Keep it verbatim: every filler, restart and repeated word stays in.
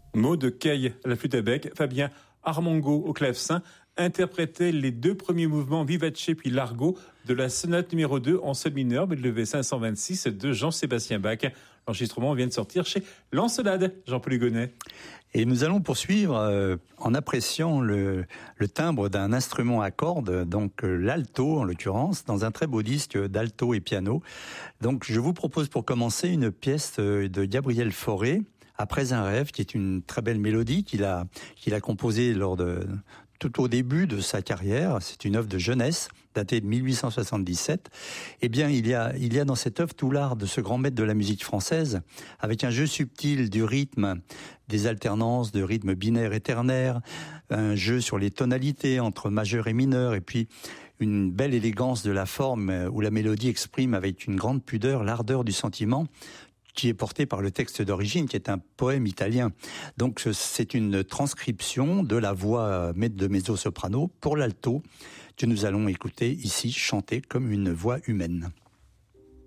Maud Kay à la flûte à bec, Fabien Armongo au clavecin interprétait les deux premiers mouvements vivace puis largo de la sonate numéro deux en sol mineur B W cinq cent vingt-six de Jean-Sébastien Bach. L'enregistrement vient de sortir chez L'Encelade, Jean-Paul Hugonnet. Et nous allons poursuivre euh, en appréciant le, le timbre d'un instrument à cordes, donc euh, l'alto en l'occurrence, dans un très beau disque d'alto et piano. Donc je vous propose pour commencer une pièce euh, de Gabriel Fauré, Après un rêve, qui est une très belle mélodie qu'il a, qu'il a composée lors de... tout au début de sa carrière. C'est une œuvre de jeunesse, datée de mille huit cent soixante-dix-sept. Eh bien, il y a, il y a dans cette œuvre tout l'art de ce grand maître de la musique française, avec un jeu subtil du rythme, des alternances de rythmes binaires et ternaires, un jeu sur les tonalités entre majeur et mineur, et puis une belle élégance de la forme où la mélodie exprime avec une grande pudeur l'ardeur du sentiment, qui est porté par le texte d'origine, qui est un poème italien. Donc c'est une transcription de la voix de mezzo-soprano pour l'alto que nous allons écouter ici chanter comme une voix humaine.